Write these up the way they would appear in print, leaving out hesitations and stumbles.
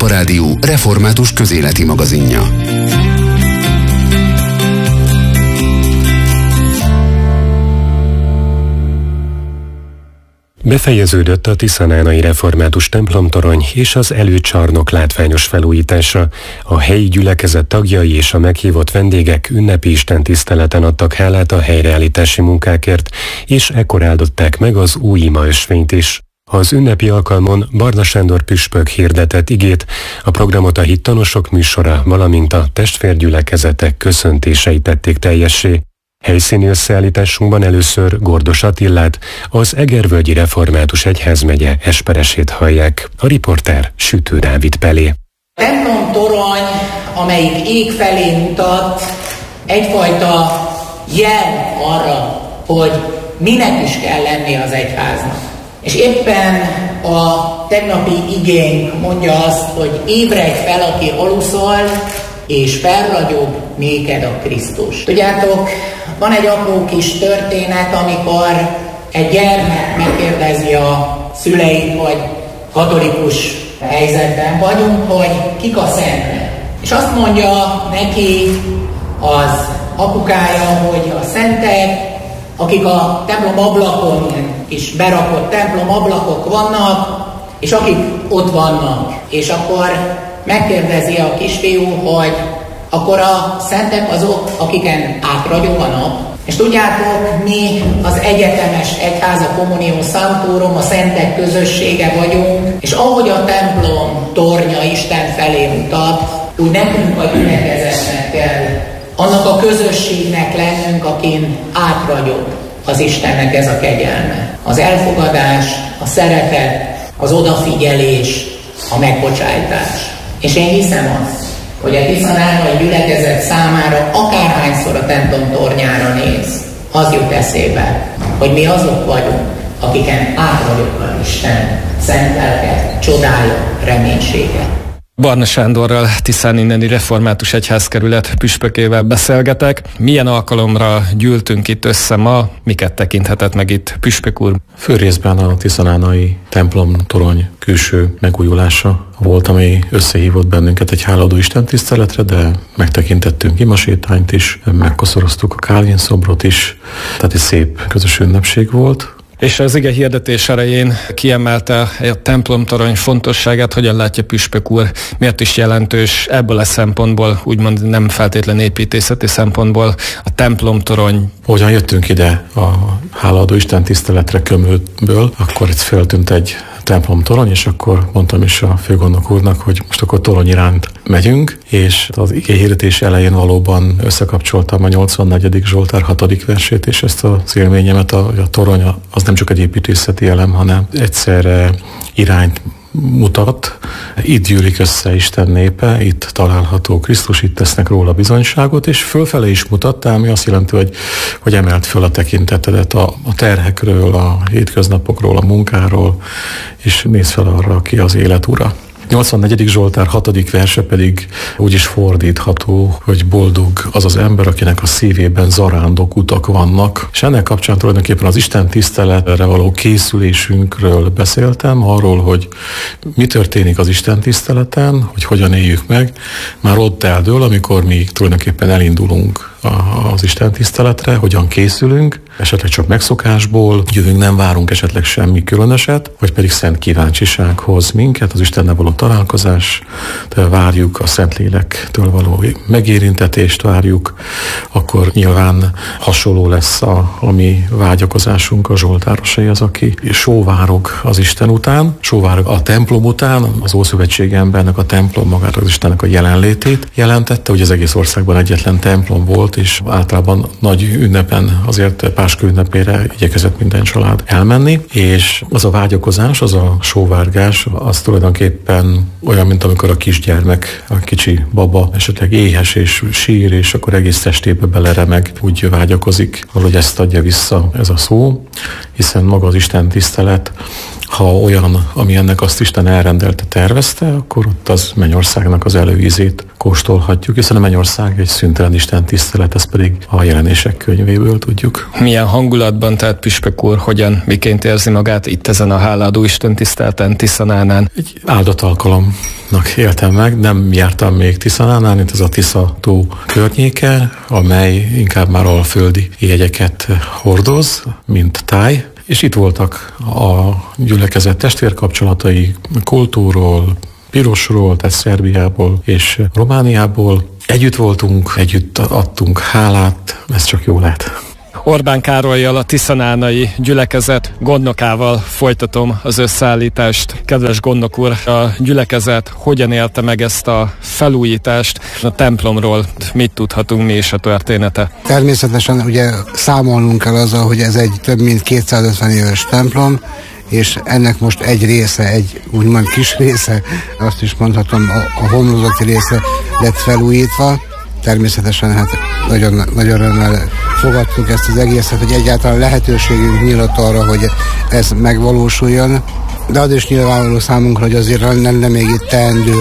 Lámpa Rádió református közéleti magazinja. Befejeződött a tiszanánai református templomtorony és az előcsarnok látványos felújítása. A helyi gyülekezet tagjai és a meghívott vendégek ünnepi istentiszteleten adtak hálát a helyreállítási munkákért, és ekkor áldották meg az új imaösvényt is. Az ünnepi alkalmon Barna Sándor püspök hirdetett igét, a programot a hittanosok műsora, valamint a testvérgyülekezetek köszöntései tették teljessé. Helyszíni összeállításunkban először Gordos Attilát, az Egervölgyi Református Egyházmegye esperesét hallják. A riporter Sütő Dávid Pelé. Templom torony, amelyik ég felé mutat, egyfajta jel arra, hogy minek is kell lenni az egyháznak. És éppen a tegnapi igénk mondja azt, hogy ébredj fel, aki aluszol, és felragyog néked a Krisztus. Tudjátok, van egy apró kis történet, amikor egy gyermek megkérdezi a szüleit, hogy katolikus helyzetben vagyunk, hogy kik a szentek. És azt mondja neki az apukája, hogy a szentek, akik a templom ablakon is berakott templom ablakok vannak, és akik ott vannak. És akkor megkérdezi a kisfiú, hogy akkor a szentek azok, akiken átragyog a nap. És tudjátok, mi az egyetemes egyház, a Communio Sanctorum, a szentek közössége vagyunk, és ahogy a templom tornya Isten felé mutat, úgy nekünk a gyülekezetnek kell annak a közösségnek lennünk, akin átragyog az Istennek ez a kegyelme. Az elfogadás, a szeretet, az odafigyelés, a megbocsájtás. És én hiszem azt, hogy a tiszanánai gyülekezet számára akárhányszor a templom tornyára néz, az jut eszébe, hogy mi azok vagyunk, akiken átragyog az Isten szent lelke, csodája, reménysége. Barna Sándorral, Tiszán inneni református egyházkerület püspökével beszélgetek. Milyen alkalomra gyűltünk itt össze ma? Miket tekinthetett meg itt püspök úr? Főrészben a tiszanánai templom torony külső megújulása volt, ami összehívott bennünket egy hálaadó istentiszteletre, de megtekintettünk imasétányt is, megkoszoroztuk a Kálvin szobrot is, tehát egy szép közös ünnepség volt. És az ige hirdetés elején kiemelte a templomtorony fontosságát, hogyan látja püspök úr, miért is jelentős ebből a szempontból, úgymond nem feltétlen építészeti szempontból a templomtorony. Hogyan jöttünk ide a hálaadó istentiszteletre Kömölből, akkor itt föltűnt egy templomtorony, és akkor mondtam is a főgondnok úrnak, hogy most akkor torony iránt megyünk, és az ige hirdetés elején valóban összekapcsoltam a 84. Zsoltár 6. versét, és ezt az élményemet, a torony az nem csak egy építészeti elem, hanem egyszerre irányt mutat. Itt gyűlik össze Isten népe, itt található Krisztus, itt tesznek róla bizonyságot, és fölfele is mutat, ami azt jelenti, hogy emelt föl a tekintetedet a terhekről, a hétköznapokról, a munkáról, és néz fel arra, aki az élet ura. 84. Zsoltár 6. verse pedig úgy is fordítható, hogy boldog az az ember, akinek a szívében zarándok utak vannak. És ennek kapcsán tulajdonképpen az Isten tiszteletre való készülésünkről beszéltem, arról, hogy mi történik az Isten tiszteleten, hogy hogyan éljük meg. Már ott eldől, amikor mi tulajdonképpen elindulunk az Isten tiszteletre, hogyan készülünk, esetleg csak megszokásból jövünk, nem várunk esetleg semmi különöset, vagy pedig szent kíváncsiság hoz minket, az Istennel való találkozás, várjuk a Szentlélektől való megérintetést, várjuk, akkor nyilván hasonló lesz a mi vágyakozásunk, a zsoltárosai az, aki sóvárog az Isten után, sóvárog a templom után, az Ószövetségi embernek a templom magára az Istennek a jelenlétét jelentette, hogy az egész országban egyetlen templom volt, és általában nagy ünnepen, azért Páska ünnepére igyekezett minden család elmenni, és az a vágyakozás, az a sóvárgás, az tulajdonképpen olyan, mint amikor a kisgyermek, a kicsi baba esetleg éhes és sír, és akkor egész testébe beleremeg, úgy vágyakozik, valahogy ezt adja vissza ez a szó, hiszen maga az Isten tisztelet ha olyan, ami ennek azt Isten elrendelte, tervezte, akkor ott az mennyországnak az előízét kóstolhatjuk, hiszen a mennyország egy szüntelen Isten tisztelet, ezt pedig a Jelenések könyvéből tudjuk. Milyen hangulatban, tehát püspök úr, miként érzi magát itt ezen a hálaadó Isten tiszteleten Tiszanánán? Egy áldott alkalomnak éltem meg, nem jártam még Tiszanánán, itt ez a Tisza tó környéke, amely inkább már alföldi jegyeket hordoz, mint táj, és itt voltak a gyülekezet testvérkapcsolatai Koltóról, Pirosról, tehát Szerbiából és Romániából. Együtt voltunk, együtt adtunk hálát, ez csak jó lehet. Orbán Károllyal, a tiszanánai gyülekezet gondnokával folytatom az összeállítást. Kedves gondnok úr, a gyülekezet hogyan élte meg ezt a felújítást? A templomról mit tudhatunk mi is a története? Természetesen ugye számolnunk kell azzal, hogy ez egy több mint 250 éves templom, és ennek most egy része, egy úgymond kis része, azt is mondhatom, a homlokzati része lett felújítva. Természetesen hát nagyon örömmel fogadtuk ezt az egészet, hogy egyáltalán lehetőségünk nyílt arra, hogy ez megvalósuljon. De az is nyilvánvaló számunkra, hogy azért lenne még itt teendő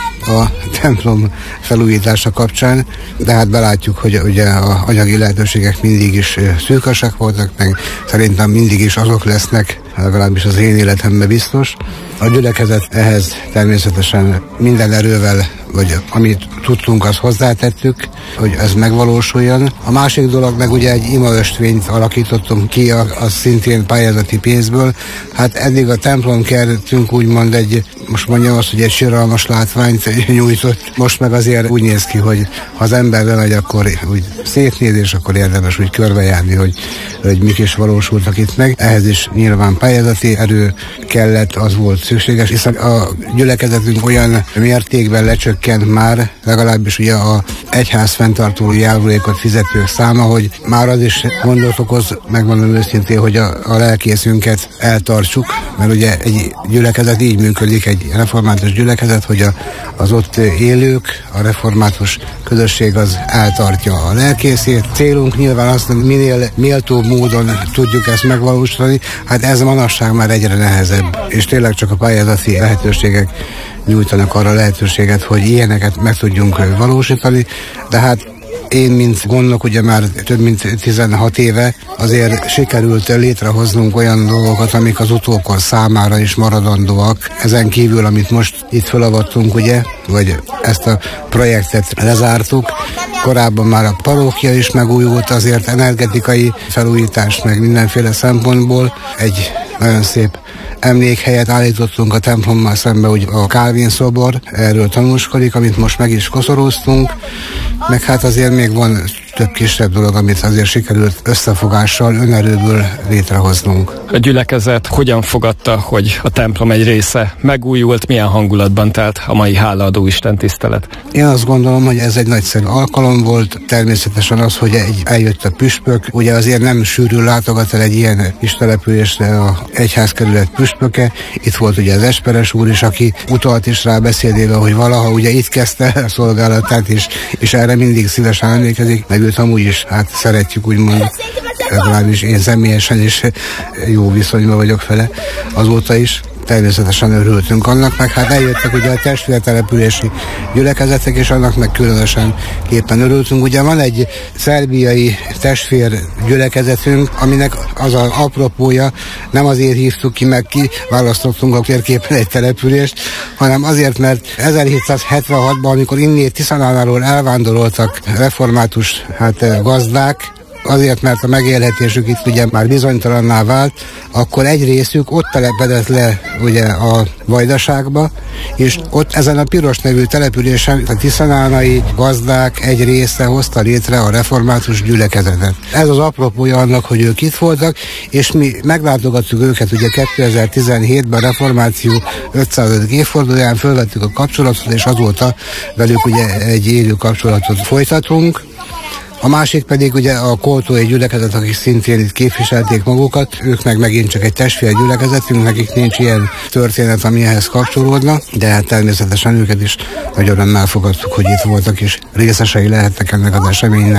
a templom felújítása kapcsán, de hát belátjuk, hogy ugye a anyagi lehetőségek mindig is szűkösek voltak, meg szerintem mindig is azok lesznek, legalábbis az én életemben biztos. A gyülekezet ehhez természetesen minden erővel, vagy amit tudtunk, azt hozzátettük, hogy ez megvalósuljon. A másik dolog meg ugye egy imaöstvényt alakítottunk ki, az szintén pályázati pénzből. Hát eddig a templomkertünk úgymond most mondjam azt, hogy egy siralmas látványt nyújtott. Most meg azért úgy néz ki, hogy ha az ember bemegy, akkor úgy szétnéz, és akkor érdemes úgy körbejárni, hogy mik is valósultak itt meg. Ehhez is nyilván pályázati erő kellett, az volt szükséges, hiszen a gyülekezetünk olyan mértékben lecsökkent már, legalábbis ugye a egyház fenntartó járulékot fizetők száma, hogy már az is gondot okoz, megmondom őszintén, hogy a lelkészünket eltartsuk, mert ugye egy gyülekezet így működik, egy református gyülekezet, hogy az ott élők, a református közösség az eltartja a lelkészét. Célunk nyilván az, hogy minél méltóbb módon tudjuk ezt megvalósítani, hát ez manapság már egyre nehezebb, és tényleg csak a pályázati lehetőségek nyújtanak arra lehetőséget, hogy ilyeneket meg tudjunk valósítani, de hát én, mint gondnok, ugye már több mint 16 éve azért sikerült létrehoznunk olyan dolgokat, amik az utókor számára is maradandóak. Ezen kívül, amit most itt felavattunk, ugye, vagy ezt a projektet lezártuk, korábban már a parókia is megújult, azért energetikai felújítás, meg mindenféle szempontból egy nagyon szép emlékhelyet állítottunk a templommal szembe, hogy a Kálvin szobor erről tanúskodik, amit most meg is koszorúztunk, meg hát azért még van több kisebb dolog, amit azért sikerült összefogással, önerőből létrehoznunk. A gyülekezet hogyan fogadta, hogy a templom egy része megújult, milyen hangulatban telt a mai hálaadó Isten tisztelet? Én azt gondolom, hogy ez egy nagyszerű alkalom volt, természetesen az, hogy eljött a püspök, ugye azért nem sűrű látogat el egy ilyen kis településre a egyházkerület püspöke, itt volt ugye az Esperes úr is, aki utalt is rá beszédével, hogy valaha ugye itt kezdte a szolgálatát, és erre mindig szívesen emlékezik, meg őt amúgy is hát szeretjük, úgymond, legalábbis én személyesen is jó viszonyban vagyok vele azóta is. Természetesen örültünk annak, meg hát eljöttek ugye a testvértelepülési gyülekezetek, és annak meg különösen képpen örültünk. Ugye van egy szerbiai testvér gyülekezetünk, aminek az az apropója, nem azért hívtuk ki, meg választottunk a térképen egy települést, hanem azért, mert 1776-ban, amikor innét Tiszanánáról elvándoroltak református gazdák, azért, mert a megélhetésük itt ugye már bizonytalanná vált, akkor egy részük ott telepedett le ugye a Vajdaságba, és ott ezen a Piros nevű településen a tiszanánai gazdák egy része hozta létre a református gyülekezetet. Ez az apropója annak, hogy ők itt voltak, és mi meglátogattuk őket ugye 2017-ben a reformáció 500. évfordulóján, fölvettük a kapcsolatot, és azóta velük ugye egy élő kapcsolatot folytatunk. A másik pedig ugye a koltói gyülekezet, akik szintén itt képviselték magukat, ők meg megint csak egy testvér gyülekezetünk, nekik nincs ilyen történet, ami ehhez kapcsolódna, de hát természetesen őket is nagyon örömmel fogadtuk, hogy itt voltak, és részesei lehettek ennek az eseménynek.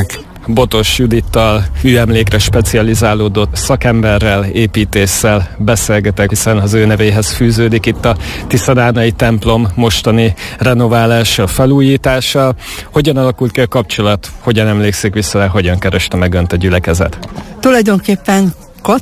Botos Judittal, műemlékre specializálódott szakemberrel, építéssel beszélgetek, hiszen az ő nevéhez fűződik itt a Tiszadánai templom mostani renoválása, felújítása. Hogyan alakult ki a kapcsolat? Hogyan emlékszik vissza, hogyan kereste meg önt a gyülekezet? Tulajdonképpen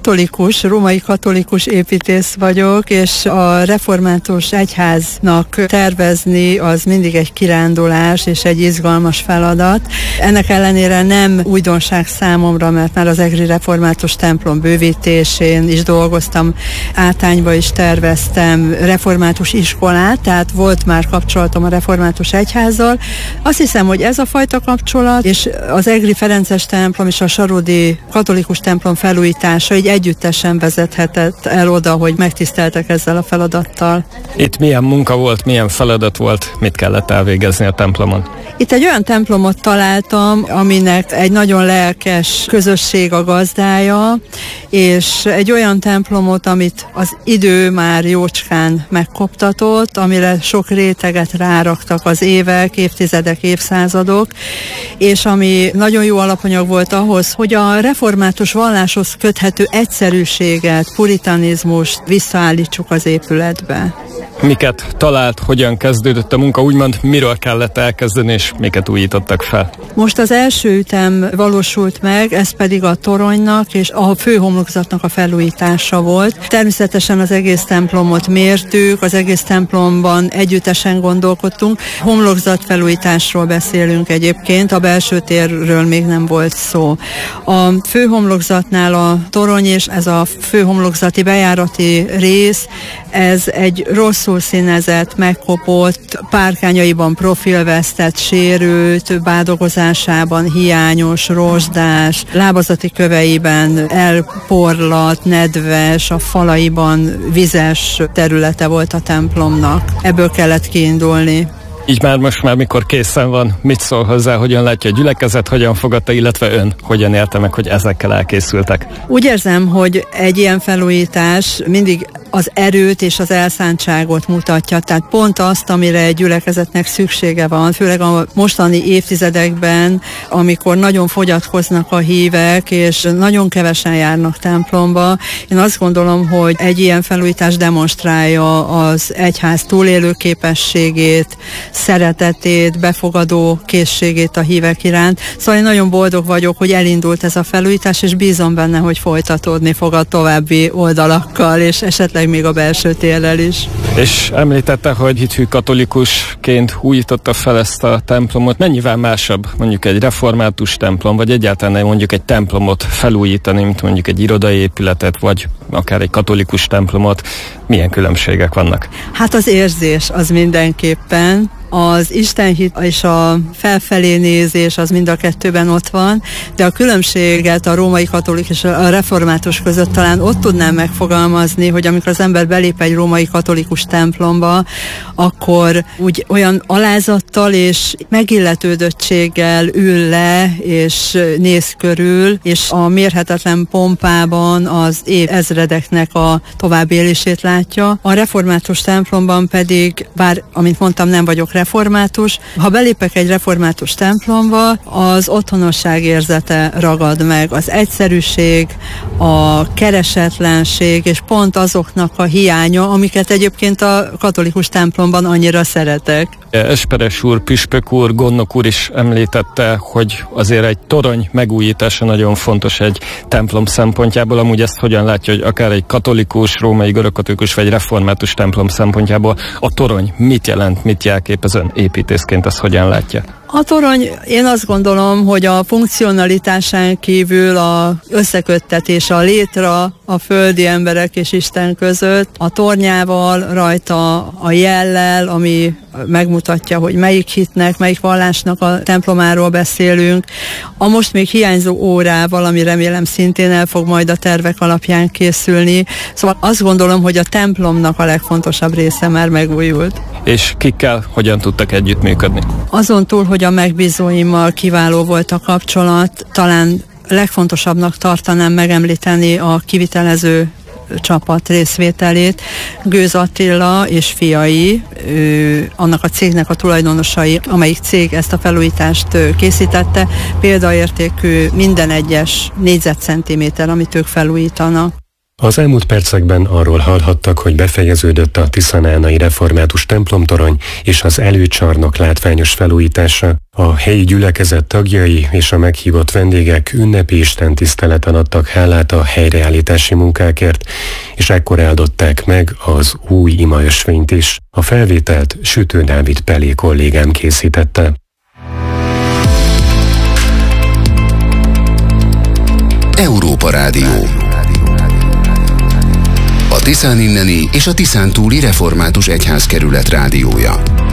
római katolikus építész vagyok, és a református egyháznak tervezni az mindig egy kirándulás és egy izgalmas feladat. Ennek ellenére nem újdonság számomra, mert már az egri református templom bővítésén is dolgoztam, Átányba is terveztem református iskolát, tehát volt már kapcsolatom a református egyházzal. Azt hiszem, hogy ez a fajta kapcsolat, és az egri ferences templom és a sarodi katolikus templom felújítása így együttesen vezethetett el oda, hogy megtiszteltek ezzel a feladattal. Itt milyen munka volt, milyen feladat volt, mit kellett elvégezni a templomon? Itt egy olyan templomot találtam, aminek egy nagyon lelkes közösség a gazdája, és egy olyan templomot, amit az idő már jócskán megkoptatott, amire sok réteget ráraktak az évek, évtizedek, évszázadok, és ami nagyon jó alapanyag volt ahhoz, hogy a református valláshoz köthető egyszerűséget, puritanizmust visszaállítsuk az épületbe. Miket talált, hogyan kezdődött a munka, úgymond miről kellett elkezdeni, és miket újítottak fel? Most az első ütem valósult meg, ez pedig a toronynak és a főhomlokzatnak a felújítása volt. Természetesen az egész templomot mértük, az egész templomban együttesen gondolkodtunk. Homlokzatfelújításról beszélünk egyébként, a belső térről még nem volt szó. A főhomlokzatnál a torony és ez a főhomlokzati bejárati rész, ez egy rosszul színezett, megkopott, párkányaiban profilvesztett, sérült, bádogozásában hiányos, rozsdás, lábazati köveiben elporlat, nedves, a falaiban vizes területe volt a templomnak. Ebből kellett kiindulni. Így most már mikor készen van, mit szól hozzá, hogyan látja a gyülekezet, hogyan fogadta, illetve ön hogyan élte meg, hogy ezekkel elkészültek? Úgy érzem, hogy egy ilyen felújítás mindig az erőt és az elszántságot mutatja, tehát pont azt, amire egy gyülekezetnek szüksége van, főleg a mostani évtizedekben, amikor nagyon fogyatkoznak a hívek, és nagyon kevesen járnak templomba. Én azt gondolom, hogy egy ilyen felújítás demonstrálja az egyház túlélő képességét, szeretetét, befogadó készségét a hívek iránt. Szóval én nagyon boldog vagyok, hogy elindult ez a felújítás, és bízom benne, hogy folytatódni fog a további oldalakkal, és esetleg még a belső térrel is. És említette, hogy hithű katolikusként újította fel ezt a templomot. Mennyivel másabb mondjuk egy református templom, vagy egyáltalán mondjuk egy templomot felújítani, mint mondjuk egy irodai épületet, vagy akár egy katolikus templomot? Milyen különbségek vannak? Hát az érzés az mindenképpen. Az istenhit és a felfelé nézés az mind a kettőben ott van, de a különbséget a római katolikus és a református között talán ott tudnám megfogalmazni, hogy amikor az ember belép egy római katolikus templomba, akkor úgy olyan alázattal és megilletődöttséggel ül le és néz körül, és a mérhetetlen pompában az évezredeknek a továbbélését látja. A református templomban pedig, bár, amint mondtam, nem vagyok református. Ha belépek egy református templomba, az otthonosság érzete ragad meg, az egyszerűség, a keresetlenség, és pont azoknak a hiánya, amiket egyébként a katolikus templomban annyira szeretek. Esperes úr, püspök úr, gondnok úr is említette, hogy azért egy torony megújítása nagyon fontos egy templom szempontjából. Amúgy ezt hogyan látja, hogy akár egy katolikus, római görögkatolikus vagy református templom szempontjából a torony mit jelent, mit jelképez, ön építészként ezt hogyan látja? A torony, én azt gondolom, hogy a funkcionalitásán kívül a összeköttetés, a létra a földi emberek és Isten között, a tornyával, rajta a jellel, ami megmutatja, hogy melyik hitnek, melyik vallásnak a templomáról beszélünk. A most még hiányzó órával, ami remélem szintén el fog majd a tervek alapján készülni. Szóval azt gondolom, hogy a templomnak a legfontosabb része már megújult. És kikkel hogyan tudtak együttműködni? Azon túl, hogy a megbízóimmal kiváló volt a kapcsolat, talán legfontosabbnak tartanám megemlíteni a kivitelező csapat részvételét. Gőz Attila és fiai, annak a cégnek a tulajdonosai, amelyik cég ezt a felújítást készítette, példaértékű minden egyes négyzetcentiméter, amit ők felújítanak. Az elmúlt percekben arról hallhattak, hogy befejeződött a tiszanánai református templomtorony és az előcsarnok látványos felújítása. A helyi gyülekezet tagjai és a meghívott vendégek ünnepi istentiszteleten adtak hálát a helyreállítási munkákért, és ekkor áldották meg az új imaösvényt is. A felvételt Sütő Dávid Pelé kollégám készítette. Európa Rádió. A Tiszán inneni és a Tiszántúli Református Egyházkerület rádiója.